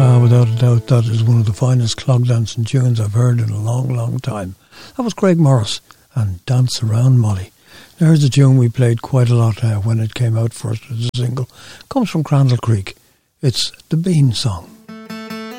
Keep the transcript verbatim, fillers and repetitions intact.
Uh, without a doubt, that is one of the finest clog dancing tunes I've heard in a long, long time. That was Craig Morris and Dance Around Molly. There's a tune we played quite a lot uh, when it came out first as a single. Comes from Crandall Creek. It's the Bean Song.